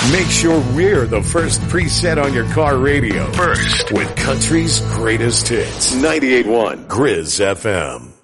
Make sure we're the first preset on your car radio. First with country's greatest hits. 98.1 Grizz FM.